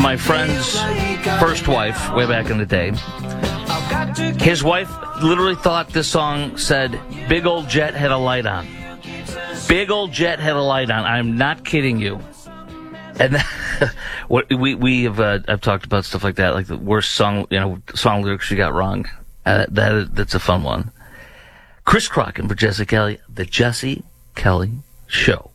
my friend's first wife way back in the day. His wife literally thought this song said, "Big old jet had a light on." Big old jet had a light on. I'm not kidding you. And I've talked about stuff like that, like the worst song lyrics you got wrong. That's a fun one. Chris Crocken for Jesse Kelly, The Jesse Kelly Show.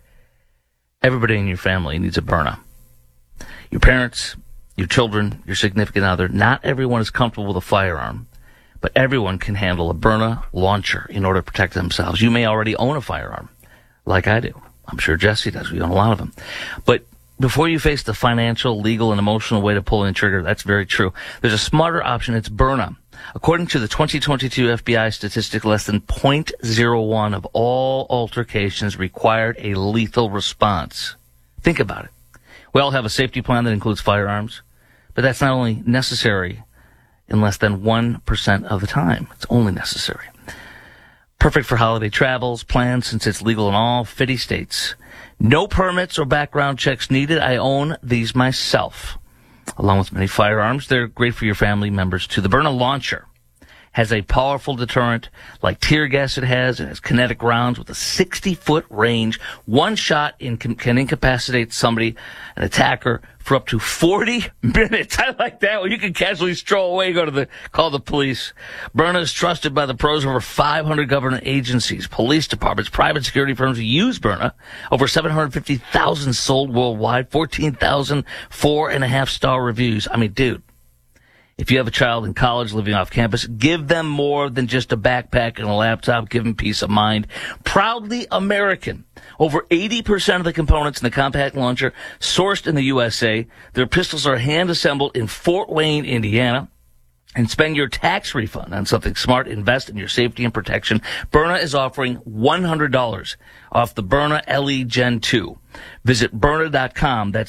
Everybody in your family needs a burner. Your parents, your children, your significant other. Not everyone is comfortable with a firearm, but everyone can handle a Byrna launcher in order to protect themselves. You may already own a firearm, like I do. I'm sure Jesse does. We own a lot of them. But before you face the financial, legal, and emotional way to pull in the trigger, that's very true. There's a smarter option. It's Byrna. According to the 2022 FBI statistic, less than 0.01 of all altercations required a lethal response. Think about it. We all have a safety plan that includes firearms, but that's not only necessary in less than 1% of the time. It's only necessary. Perfect for holiday travels, plans, since it's legal in all 50 states. No permits or background checks needed. I own these myself. Along with many firearms, they're great for your family members too. The Byrna launcher has a powerful deterrent like tear gas it has. It has kinetic rounds with a 60-foot range. One shot can incapacitate somebody, an attacker, for up to 40 minutes. I like that one. You can casually stroll away, call the police. Byrna is trusted by the pros of over 500 government agencies, police departments, private security firms who use Byrna. Over 750,000 sold worldwide, 14,000 4.5-star reviews. I mean, dude. If you have a child in college living off campus, give them more than just a backpack and a laptop. Give them peace of mind. Proudly American. Over 80% of the components in the compact launcher sourced in the USA. Their pistols are hand-assembled in Fort Wayne, Indiana. And spend your tax refund on something smart. Invest in your safety and protection. Byrna is offering $100 off the Byrna LE Gen 2. Visit Byrna.com. That's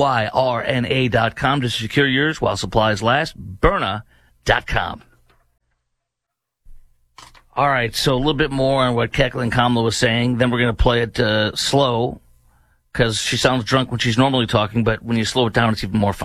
BYRNA.com to secure yours while supplies last. Byrna.com. All right, so a little bit more on what Kathleen Kamala was saying. Then we're going to play it slow because she sounds drunk when she's normally talking, but when you slow it down, it's even more fun.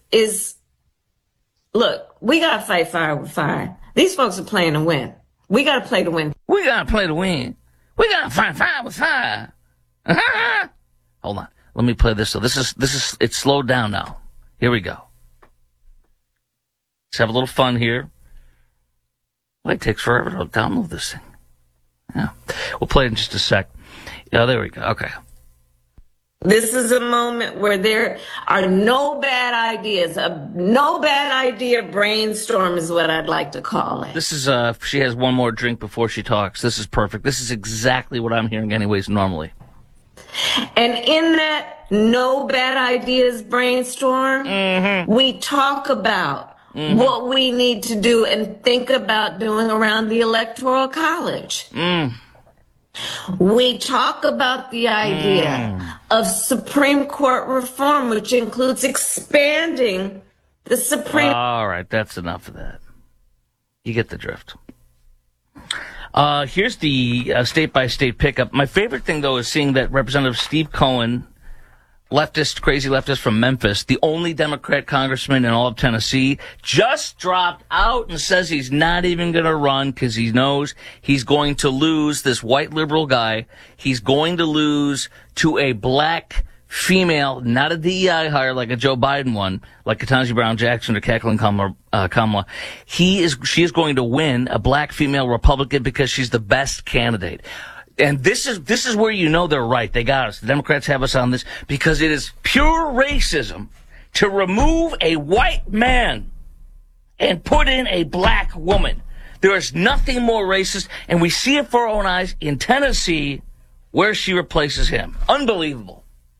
Look, we got to fight fire with fire. These folks are playing to win. We got to play to win. We got to play to win. We got to fight fire with fire. Hold on. Let me play this. So this is, it's slowed down now. Here we go. Let's have a little fun here. Well, it takes forever to download this thing. Yeah. We'll play it in just a sec. Yeah, there we go. Okay. This is a moment where there are no bad ideas. A no bad idea brainstorm is what I'd like to call it. This is, she has one more drink before she talks. This is perfect. This is exactly what I'm hearing anyways normally. And in that no bad ideas brainstorm, we talk about what we need to do and think about doing around the Electoral College. We talk about the idea of Supreme Court reform, which includes expanding the Supreme... All right, that's enough of that. You get the drift. Here's the state-by-state pickup. My favorite thing, though, is seeing that Representative Steve Cohen, crazy leftist from Memphis, the only Democrat congressman in all of Tennessee, just dropped out and says he's not even going to run because he knows he's going to lose this white liberal guy. He's going to lose to a black female, not a DEI hire like a Joe Biden one, like Ketanji Brown Jackson or Kathleen Kamala. She is going to win a black female Republican because she's the best candidate. And this is where you know they're right. They got us. The Democrats have us on this because it is pure racism to remove a white man and put in a black woman. There is nothing more racist, and we see it for our own eyes in Tennessee where she replaces him. Unbelievable.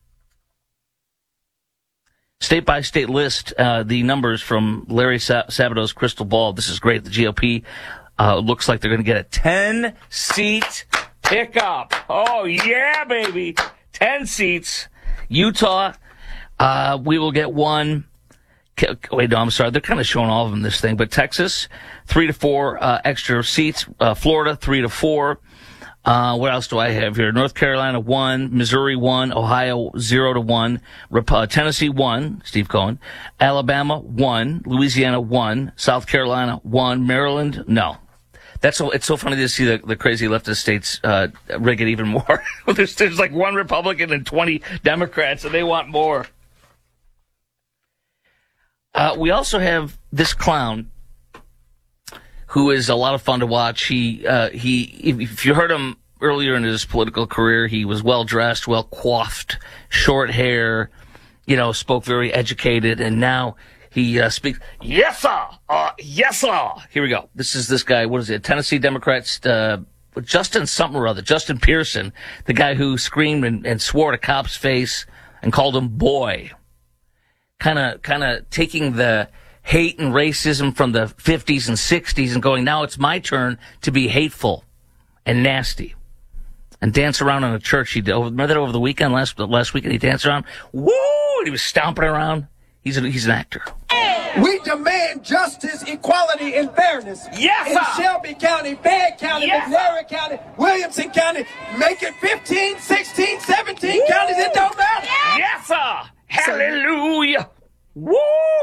State-by-state list, the numbers from Larry Sabato's crystal ball. This is great. The GOP looks like they're going to get a 10-seat pickup. Oh, yeah, baby. 10 seats. Utah, we will get one. Wait, no, I'm sorry. They're kind of showing all of them this thing. But Texas, 3 to 4 extra seats. Florida, 3 to 4. What else do I have here? North Carolina 1, Missouri 1, Ohio 0-1, Tennessee 1, Steve Cohen, Alabama 1, Louisiana 1, South Carolina 1, Maryland no. It's so funny to see the crazy leftist states rig it even more. there's like one Republican and 20 Democrats, and they want more. We also have this clown who is a lot of fun to watch. If you heard him earlier in his political career, he was well dressed, well coiffed, short hair, spoke very educated, and now he speaks, yes sir, yes sir. Here we go. This guy, what is it, Tennessee Democrats, Justin something or other, Justin Pearson, the guy who screamed and swore at a cop's face and called him boy. Kind of taking the hate and racism from the 50s and 60s and going, now it's my turn to be hateful and nasty and dance around in a church. He did. Remember that over the weekend, last weekend, he danced around. Woo! And he was stomping around. He's an actor. We demand justice, equality, and fairness. Yes, in sir. Shelby County, Fayette County, Yes, McNair County, Williamson County. Make it 15, 16, 17 counties. It don't matter. Yes, sir. Hallelujah. Woo!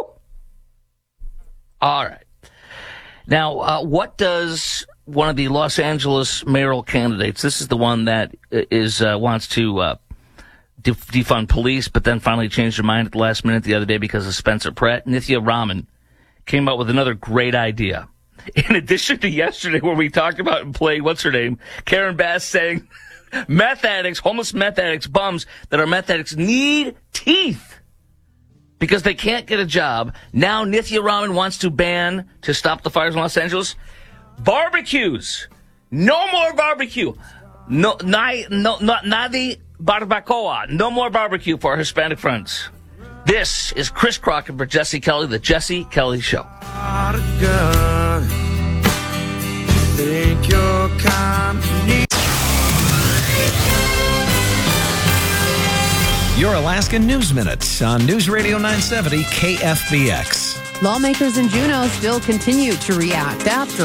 All right. Now, what does one of the Los Angeles mayoral candidates, this is the one that wants to defund police, but then finally changed her mind at the last minute the other day because of Spencer Pratt. Nithya Raman came up with another great idea. In addition to yesterday where we talked about and played, what's her name, Karen Bass saying meth addicts, homeless meth addicts, bums that are meth addicts need teeth because they can't get a job. Now Nithya Raman wants to stop the fires in Los Angeles, barbecues. No more barbecue. Nadi barbacoa. No more barbecue for our Hispanic friends. This is Chris Crockett for Jesse Kelly, The Jesse Kelly Show. Your Alaskan News Minute on News Radio 970 KFBX. Lawmakers in Juneau still continue to react after